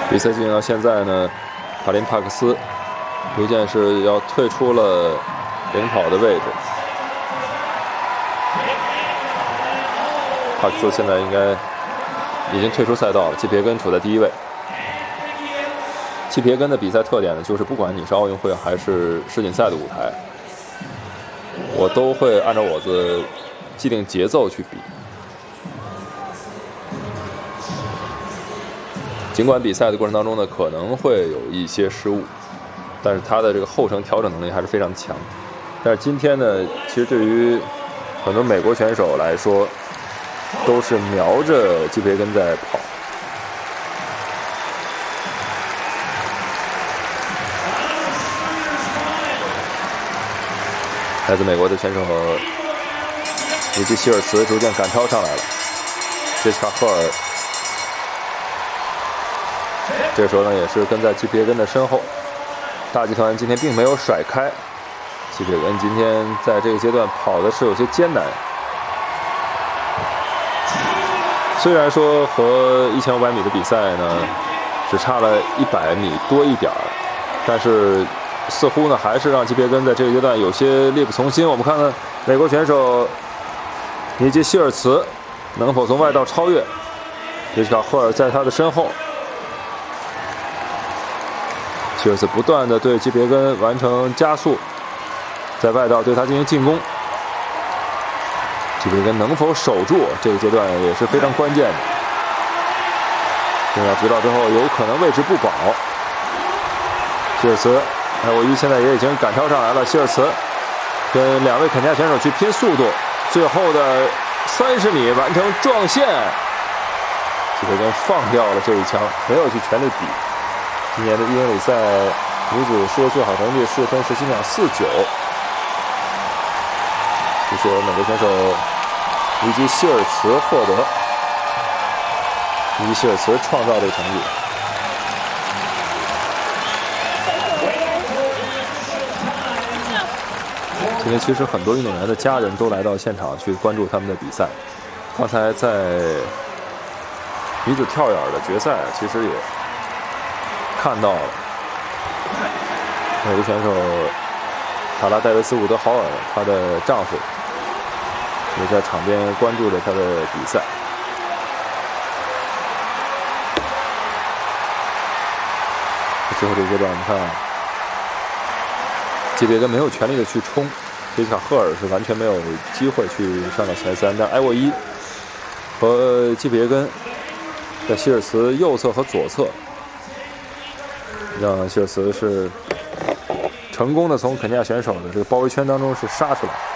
比赛进行到现在呢，卡林帕克斯逐渐是要退出了领跑的位置。帕克斯现在应该已经退出赛道了，季培根处在第1位。季培根的比赛特点呢，就是不管你是奥运会还是世锦赛的舞台，我都会按照我的既定节奏去比。尽管比赛的过程当中呢，可能会有一些失误，但是他的这个后程调整能力还是非常强。但是今天呢，其实对于很多美国选手来说，都是瞄着季培根在跑。来自美国的选手以及希尔茨逐渐赶超上来了，杰西卡·赫尔这时候呢，也是跟在季培根的身后。大集团今天并没有甩开季培根，今天在这个阶段跑的是有些艰难。虽然说和1500米的比赛呢只差了100米多一点，但是似乎呢还是让季培根在这个阶段有些力不从心。我们看看美国选手尼基希尔茨能否从外道超越杰西卡·赫尔，在他的身后。希尔茨不断的对季培根完成加速，在外道对他进行进攻。季培根能否守住这个阶段也是非常关键的。重要直道之后有可能位置不保。希尔茨艾沃伊现在也已经赶超上来了，希尔茨跟2位肯尼亚选手去拼速度，最后的30米完成撞线。季培根放掉了这一枪，没有去全力比。今年的1英里赛女子世界最好成绩4分17秒49，这是由美国选手尼基希尔茨获得，尼基希尔茨创造这个成绩。今天其实很多运动员的家人都来到现场去关注他们的比赛。刚才在女子跳远的决赛，其实也看到了美国选手塔拉·戴维斯·伍德豪尔，她的丈夫也在场边关注着她的比赛。最后这个阶段，我们看季培根没有全力的去冲，杰西卡·赫尔是完全没有机会去上到前3，但埃沃伊和季培根在希尔茨右侧和左侧，让希尔茨是成功的从肯尼亚选手的这个包围圈当中是杀出来。